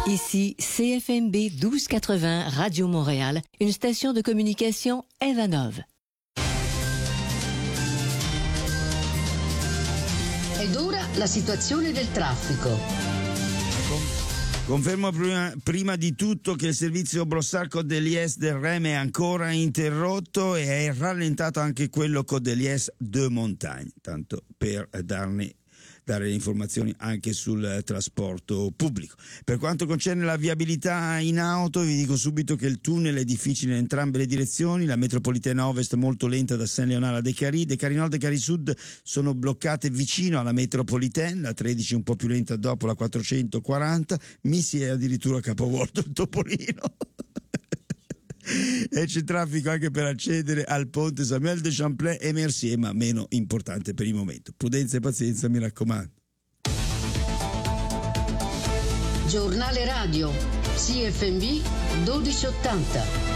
Ici CFMB 1280 Radio Montréal, une station de communication Evanov. Ed ora la situazione del traffico. Confermo prima di tutto che il servizio Brossard-Cordeliers del REM è ancora interrotto e è rallentato anche quello Cordeliers de Montagne, tanto per dare le informazioni anche sul trasporto pubblico. Per quanto concerne la viabilità in auto, vi dico subito che il tunnel è difficile in entrambe le direzioni, la metropolitana ovest molto lenta da Saint-Léonard a Décarie, Décarie Nord e Décarie Sud sono bloccate vicino alla metropolitana, la 13 un po' più lenta dopo la 440, mi si è addirittura capovolto il topolino. E c'è traffico anche per accedere al ponte Samuel de Champlain e Mercier, ma meno importante per il momento. Prudenza e pazienza, mi raccomando. Giornale radio CFMB 1280.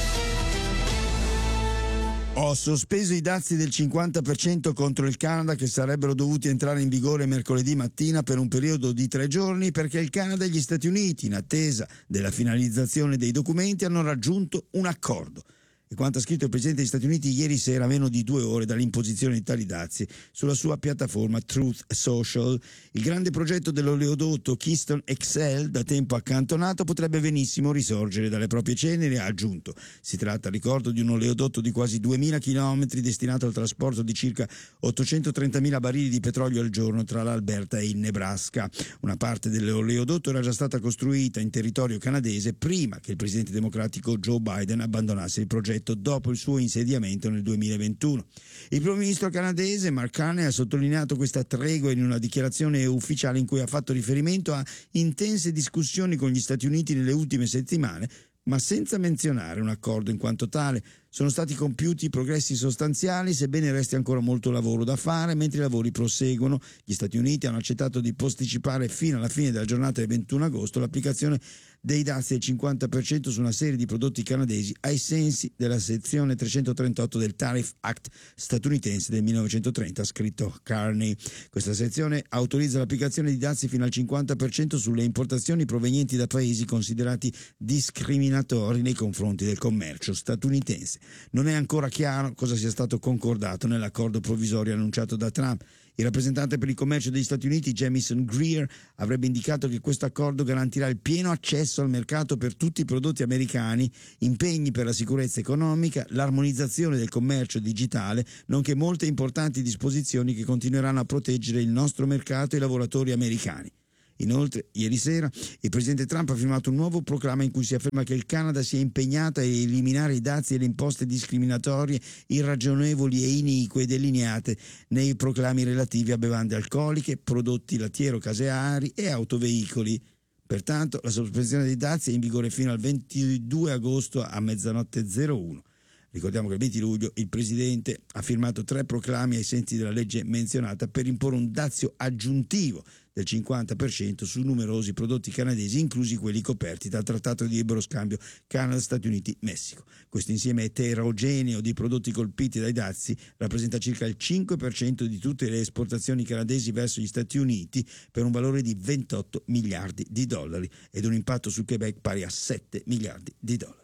Ho sospeso i dazi del 50% contro il Canada che sarebbero dovuti entrare in vigore mercoledì mattina per un periodo di 3 giorni perché il Canada e gli Stati Uniti, in attesa della finalizzazione dei documenti, hanno raggiunto un accordo. E quanto ha scritto il Presidente degli Stati Uniti ieri sera, a meno di 2 ore dall'imposizione di tali dazi sulla sua piattaforma Truth Social, il grande progetto dell'oleodotto Keystone XL, da tempo accantonato, potrebbe benissimo risorgere dalle proprie ceneri, ha aggiunto. Si tratta, ricordo, di un oleodotto di quasi 2000 chilometri destinato al trasporto di circa 830.000 barili di petrolio al giorno tra l'Alberta e il Nebraska. Una parte dell'oleodotto era già stata costruita in territorio canadese prima che il presidente democratico Joe Biden abbandonasse il progetto dopo il suo insediamento nel 2021. Il primo ministro canadese Mark Carney ha sottolineato questa tregua in una dichiarazione ufficiale in cui ha fatto riferimento a intense discussioni con gli Stati Uniti nelle ultime settimane, ma senza menzionare un accordo in quanto tale. Sono stati compiuti progressi sostanziali, sebbene resti ancora molto lavoro da fare, mentre i lavori proseguono. Gli Stati Uniti hanno accettato di posticipare fino alla fine della giornata del 21 agosto l'applicazione dei dazi del 50% su una serie di prodotti canadesi ai sensi della sezione 338 del Tariff Act statunitense del 1930, ha scritto Carney. Questa sezione autorizza l'applicazione di dazi fino al 50% sulle importazioni provenienti da paesi considerati discriminatori nei confronti del commercio statunitense. Non è ancora chiaro cosa sia stato concordato nell'accordo provvisorio annunciato da Trump. Il rappresentante per il commercio degli Stati Uniti, Jamieson Greer, avrebbe indicato che questo accordo garantirà il pieno accesso al mercato per tutti i prodotti americani, impegni per la sicurezza economica, l'armonizzazione del commercio digitale, nonché molte importanti disposizioni che continueranno a proteggere il nostro mercato e i lavoratori americani. Inoltre, ieri sera, il presidente Trump ha firmato un nuovo proclama in cui si afferma che il Canada si è impegnato a eliminare i dazi e le imposte discriminatorie, irragionevoli e inique delineate nei proclami relativi a bevande alcoliche, prodotti lattiero-caseari e autoveicoli. Pertanto, la sospensione dei dazi è in vigore fino al 22 agosto a mezzanotte 01. Ricordiamo che il 20 luglio il Presidente ha firmato 3 proclami ai sensi della legge menzionata per imporre un dazio aggiuntivo del 50% su numerosi prodotti canadesi, inclusi quelli coperti dal Trattato di libero scambio Canada-Stati Uniti-Messico. Questo insieme eterogeneo di prodotti colpiti dai dazi rappresenta circa il 5% di tutte le esportazioni canadesi verso gli Stati Uniti per un valore di 28 miliardi di dollari ed un impatto sul Quebec pari a 7 miliardi di dollari.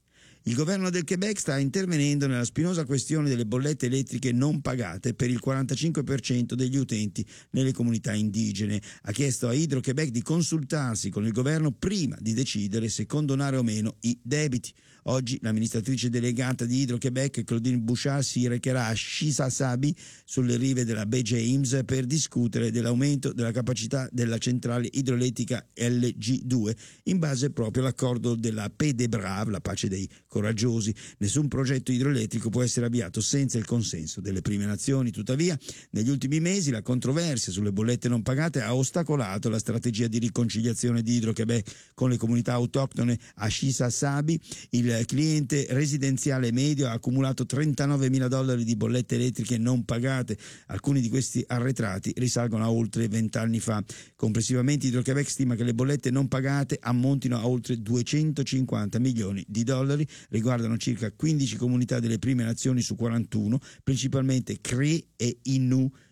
Il governo del Quebec sta intervenendo nella spinosa questione delle bollette elettriche non pagate per il 45% degli utenti nelle comunità indigene. Ha chiesto a Hydro-Québec di consultarsi con il governo prima di decidere se condonare o meno i debiti. Oggi l'amministratrice delegata di Hydro-Québec, Claudine Bouchard, si recherà a Chisasibi, sulle rive della Baie James, per discutere dell'aumento della capacità della centrale idroelettrica LG2 in base proprio all'accordo della Paix des Braves, la pace dei coraggiosi. Nessun progetto idroelettrico può essere avviato senza il consenso delle prime nazioni. Tuttavia, negli ultimi mesi la controversia sulle bollette non pagate ha ostacolato la strategia di riconciliazione di Hydro-Québec con le comunità autoctone a Chisasibi. Il cliente residenziale medio ha accumulato $39.000 di bollette elettriche non pagate. Alcuni di questi arretrati risalgono a oltre 20 anni fa. Complessivamente Hydro-Québec stima che le bollette non pagate ammontino a oltre $250 milioni, riguardano circa 15 comunità delle prime nazioni su 41, principalmente Cree e Innu.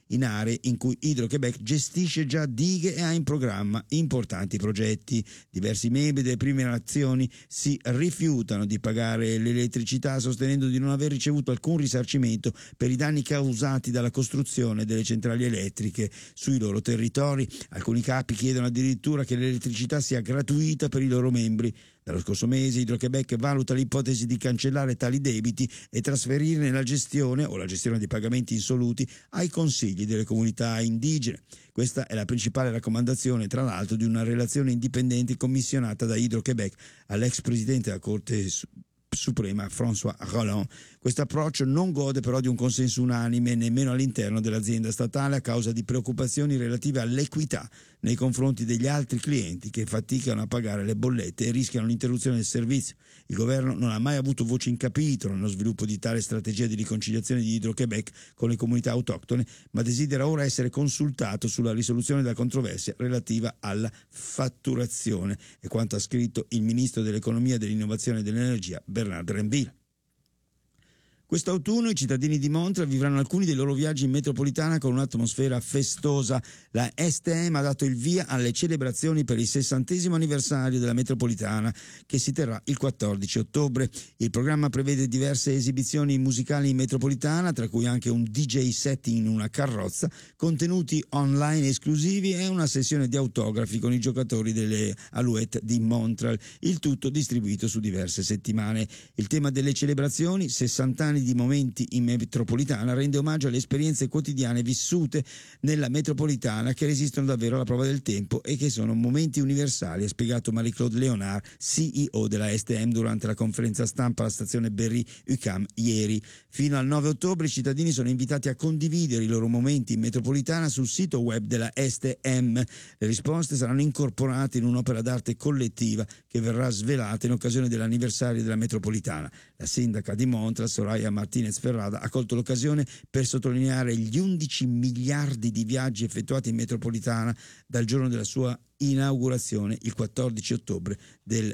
in aree in cui Hydro-Québec gestisce già dighe e ha in programma importanti progetti. Diversi membri delle prime nazioni si rifiutano di pagare l'elettricità, sostenendo di non aver ricevuto alcun risarcimento per i danni causati dalla costruzione delle centrali elettriche sui loro territori. Alcuni capi chiedono addirittura che l'elettricità sia gratuita per i loro membri. Dallo scorso mese Hydro-Québec valuta l'ipotesi di cancellare tali debiti e trasferirne la gestione o la gestione dei pagamenti insoluti ai consigli delle comunità indigene. Questa è la principale raccomandazione, tra l'altro, di una relazione indipendente commissionata da Hydro-Québec all'ex presidente della Corte Suprema François Hollande. Questo approccio non gode però di un consenso unanime nemmeno all'interno dell'azienda statale a causa di preoccupazioni relative all'equità nei confronti degli altri clienti che faticano a pagare le bollette e rischiano l'interruzione del servizio. Il governo non ha mai avuto voce in capitolo nello sviluppo di tale strategia di riconciliazione di Hydro-Québec con le comunità autoctone, ma desidera ora essere consultato sulla risoluzione della controversia relativa alla fatturazione, è quanto ha scritto il ministro dell'economia, dell'innovazione e dell'energia Bernard Drinville. Quest'autunno i cittadini di Montreal vivranno alcuni dei loro viaggi in metropolitana con un'atmosfera festosa. La STM ha dato il via alle celebrazioni per il 60° anniversario della metropolitana, che si terrà il 14 ottobre. Il programma prevede diverse esibizioni musicali in metropolitana, tra cui anche un DJ set in una carrozza, contenuti online esclusivi e una sessione di autografi con i giocatori delle Alouettes di Montreal, il tutto distribuito su diverse settimane. Il tema delle celebrazioni, 60 anni di momenti in metropolitana, rende omaggio alle esperienze quotidiane vissute nella metropolitana che resistono davvero alla prova del tempo e che sono momenti universali, ha spiegato Marie-Claude Léonard, CEO della STM, durante la conferenza stampa alla stazione Berry-UQAM ieri. Fino al 9 ottobre i cittadini sono invitati a condividere i loro momenti in metropolitana sul sito web della STM. Le risposte saranno incorporate in un'opera d'arte collettiva che verrà svelata in occasione dell'anniversario della metropolitana. La sindaca di Montreal, Soraya Martinez Ferrada, ha colto l'occasione per sottolineare gli 11 miliardi di viaggi effettuati in metropolitana dal giorno della sua inaugurazione il 14 ottobre del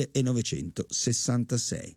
1966.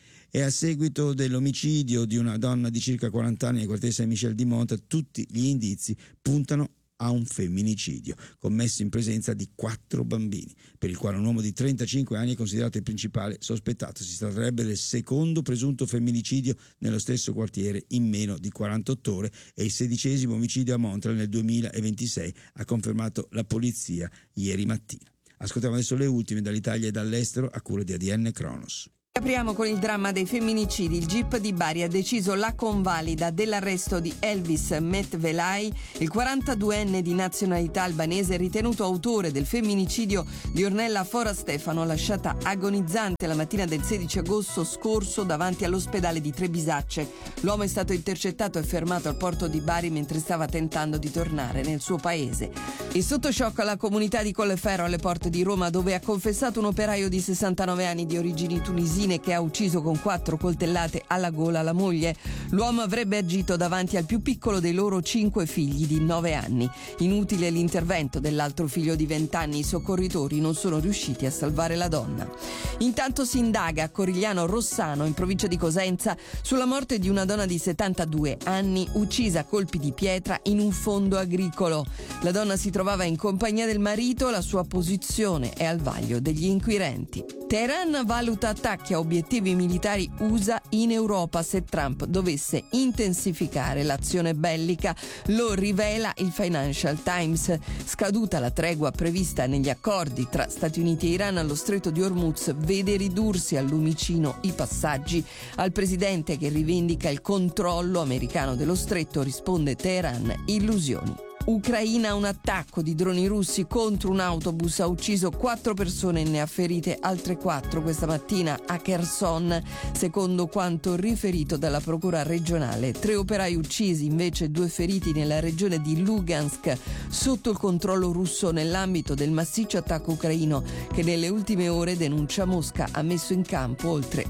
E a seguito dell'omicidio di una donna di circa 40 anni nel quartiere Saint-Michel di Montreal, tutti gli indizi puntano a un femminicidio commesso in presenza di 4 bambini, per il quale un uomo di 35 anni è considerato il principale sospettato. Si tratterebbe del secondo presunto femminicidio nello stesso quartiere in meno di 48 ore e il 16° omicidio a Montreal nel 2026, ha confermato la polizia ieri mattina. Ascoltiamo adesso le ultime dall'Italia e dall'estero a cura di ADN Kronos. Apriamo con il dramma dei femminicidi. Il GIP di Bari ha deciso la convalida dell'arresto di Elvis Metvelay, il 42enne di nazionalità albanese ritenuto autore del femminicidio di Ornella Fora Stefano, lasciata agonizzante la mattina del 16 agosto scorso davanti all'ospedale di Trebisacce. L'uomo è stato intercettato e fermato al porto di Bari mentre stava tentando di tornare nel suo paese. E sotto shock la comunità di Colleferro alle porte di Roma, dove ha confessato un operaio di 69 anni di origini tunisine che ha ucciso con 4 coltellate alla gola la moglie. L'uomo avrebbe agito davanti al più piccolo dei loro 5 figli di 9 anni. Inutile l'intervento dell'altro figlio di 20 anni, i soccorritori non sono riusciti a salvare la donna. Intanto si indaga a Corigliano Rossano, in provincia di Cosenza, sulla morte di una donna di 72 anni uccisa a colpi di pietra in un fondo agricolo. La donna si trovava in compagnia del marito, la sua posizione è al vaglio degli inquirenti. Teheran valuta attacchi a obiettivi militari USA in Europa se Trump dovesse intensificare l'azione bellica, lo rivela il Financial Times. Scaduta la tregua prevista negli accordi tra Stati Uniti e Iran allo stretto di Hormuz, vede ridursi al lumicino i passaggi. Al presidente che rivendica il controllo americano dello stretto risponde Teheran: illusioni. Ucraina, un attacco di droni russi contro un autobus ha ucciso 4 persone e ne ha ferite altre 4 questa mattina a Kherson, secondo quanto riferito dalla procura regionale. 3 operai uccisi, invece 2 feriti nella regione di Lugansk, sotto il controllo russo nell'ambito del massiccio attacco ucraino che nelle ultime ore, denuncia Mosca, ha messo in campo oltre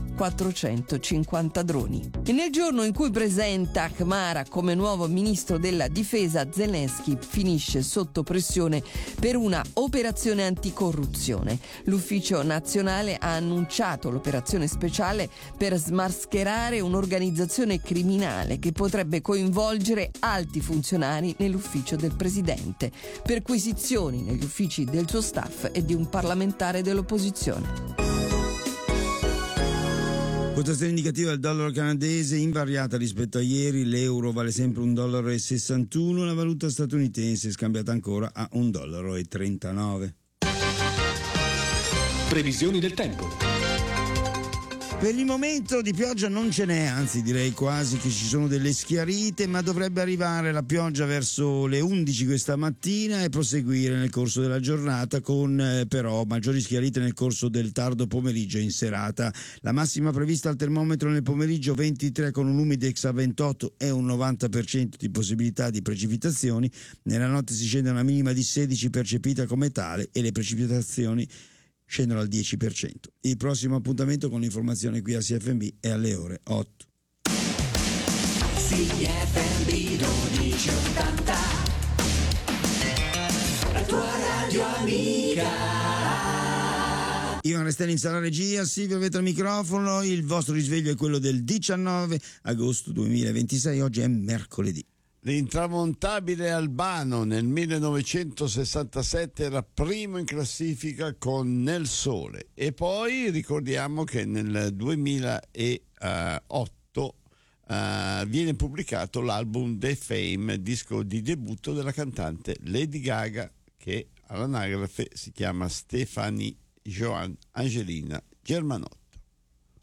450 droni. E nel giorno in cui presenta Khmara come nuovo ministro della difesa, Zelensky chi finisce sotto pressione per una operazione anticorruzione. L'Ufficio Nazionale ha annunciato l'operazione speciale per smascherare un'organizzazione criminale che potrebbe coinvolgere alti funzionari nell'ufficio del presidente, perquisizioni negli uffici del suo staff e di un parlamentare dell'opposizione. Quotazione indicativa del dollaro canadese invariata rispetto a ieri, l'euro vale sempre $1,61, la valuta statunitense è scambiata ancora a $1,39. Previsioni del tempo. Per il momento di pioggia non ce n'è, anzi direi quasi che ci sono delle schiarite, ma dovrebbe arrivare la pioggia verso le 11 questa mattina e proseguire nel corso della giornata con però maggiori schiarite nel corso del tardo pomeriggio e in serata. La massima prevista al termometro nel pomeriggio 23 con un humidex a 28 e un 90% di possibilità di precipitazioni. Nella notte si scende a una minima di 16 percepita come tale e le precipitazioni scendono al 10%. Il prossimo appuntamento con l'informazione qui a CFMB è alle ore 8. CFMB 1280, la tua radio amica. Ivan Restelli in sala regia, Silvio Vetro al microfono. Il vostro risveglio è quello del 19 agosto 2026, oggi è mercoledì. L'intramontabile Albano nel 1967 era primo in classifica con Nel Sole, e poi ricordiamo che nel 2008 viene pubblicato l'album The Fame, disco di debutto della cantante Lady Gaga, che all'anagrafe si chiama Stephanie Joan Angelina Germanotta.